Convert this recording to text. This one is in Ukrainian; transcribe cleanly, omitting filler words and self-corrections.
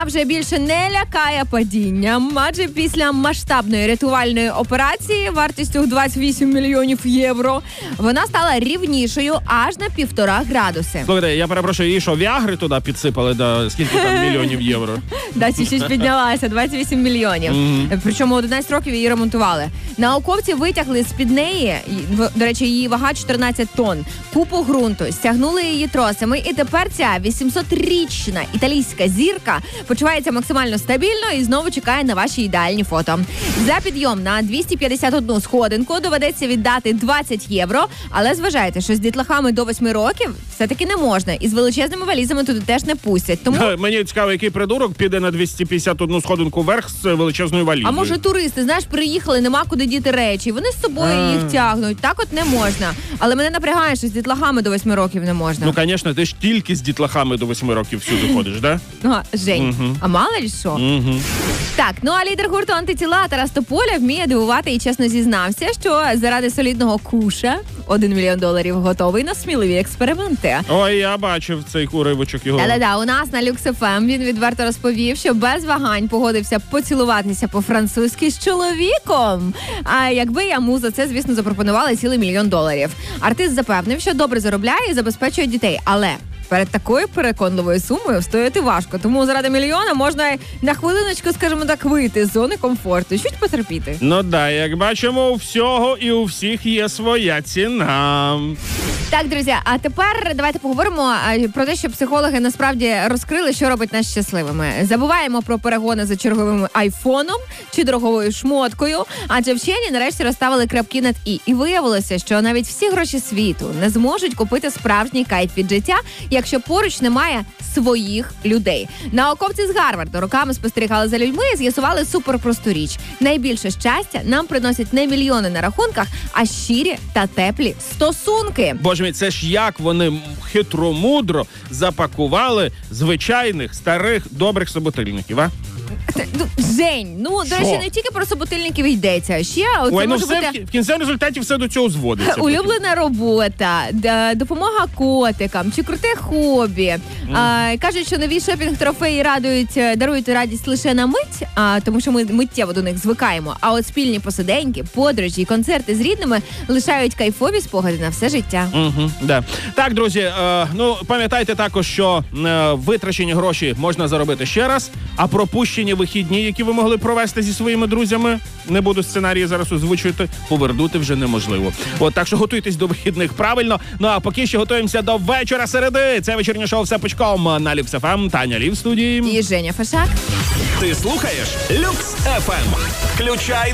Вже більше не лякає падінням, адже після масштабної рятувальної операції вартістю 28 мільйонів євро вона стала рівнішою аж на 1,5 градуси. Слухайте, я перепрошую, її що, віагри туди підсипали, да, скільки там мільйонів євро? Да, ці щось піднялася, 28 мільйонів. Причому 11 років її ремонтували. Науковці витягли з-під неї, до речі, її вага 14 тонн, купу ґрунту, стягнули її тросами, і тепер ця 800-річна італійська зірка почувається максимально стабільно і знову чекає на ваші ідеальні фото. За підйом на 251 сходинку доведеться віддати 20 євро, але зважайте, що з дітлахами до 8 років все-таки не можна. І з величезними валізами туди теж не пустять. Тому... Мені цікаво, який придурок піде на 251 сходинку вверх з величезною валізою. А може туристи, знаєш, приїхали, нема куди діти речі, вони з собою їх тягнуть. Так от не можна. Але мене напрягає, що з дітлахами до 8 років не можна. Ну, звісно, ти ж тільки з дітлахами до 8 років всюди ходиш, да? Жень, а мало ли що? Так, ну а лідер гурту «Антитіла» Тарас Тополя вміє дивувати і чесно зізнався, що заради солідного куша $1 мільйон готовий на сміливі експерименти. Ой, я бачив цей уривочок його. Да-да-да, у нас на Люкс ФМ він відверто розповів, що без вагань погодився поцілуватися по-французьки з чоловіком. А якби йому за це, звісно, запропонували цілий $1 мільйон. Артист запевнив, що добре заробляє і забезпечує дітей, але перед такою переконливою сумою встояти важко. Тому заради мільйона можна на хвилиночку, скажімо так, вийти з зони комфорту. Чуть потерпіти. Ну да, як бачимо, у всього і у всіх є своя ціна. Так, друзі, а тепер давайте поговоримо про те, що психологи насправді розкрили, що робить нас щасливими. Забуваємо про перегони за черговим айфоном чи дороговою шмоткою, адже вчені нарешті розставили крапки над «і». І виявилося, що навіть всі гроші світу не зможуть купити справжній кайф від життя, якщо поруч немає своїх людей. Науковці з Гарварду роками спостерігали за людьми і з'ясували суперпросту річ. Найбільше щастя нам приносять не мільйони на рахунках, а щирі та теплі стосунки. Боже мій, це ж як вони хитро-мудро запакували звичайних, старих, добрих собутильників, а? Жень, ну, до речі, не тільки про собутильників йдеться, а ще... Ой, ну все, в кінцевому результаті все до цього зводиться. Улюблена робота, допомога котикам чи круте хобі. Кажуть, що нові шопінг-трофеї дарують радість лише на мить, тому що ми миттєво до них звикаємо. А от спільні посиденьки, подорожі і концерти з рідними лишають кайфові спогади на все життя. Да. Так, друзі, ну, пам'ятайте також, що витрачені гроші можна заробити ще раз, а пропущені вихідні, які ви могли провести зі своїми друзями, не буду сценарії зараз озвучувати, повернути вже неможливо. От, так що готуйтесь до вихідних правильно. Ну, а поки що готуємося до вечора середи. Це вечірнє шоу «Все пучком» на Люкс ФМ. Таня Лів в студії. І Женя Фашак. Ти слухаєш Люкс ФМ. Включай